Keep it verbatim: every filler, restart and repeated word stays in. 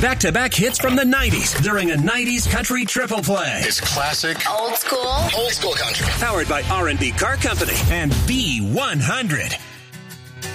Back-to-back hits from the nineties during a nineties country triple play. It's classic. Old school. Old school country. Powered by R and B Car Company and B one hundred.